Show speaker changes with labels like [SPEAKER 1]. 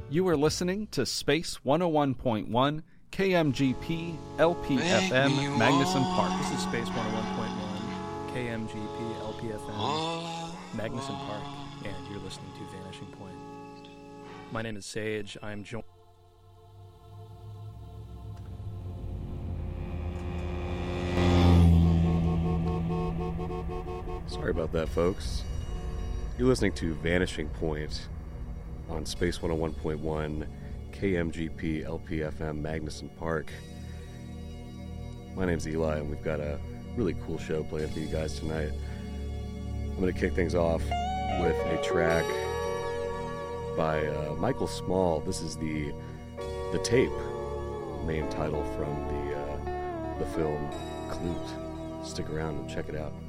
[SPEAKER 1] You are listening to Space 101.1 KMGP LPFM Magnuson Park.
[SPEAKER 2] This is Space 101.1 KMGP LPFM Magnuson Park, and you're listening to Vanishing Point. My name is Sage. I'm joined.
[SPEAKER 3] Sorry about that, folks. You're listening to Vanishing Point on Space 101.1 KMGP LPFM Magnuson Park. My name's Eli, and we've got a really cool show planned for you guys tonight. I'm going to kick things off with a track by Michael Small. This is the Tape, main title from the film Klute. Stick around and check it out.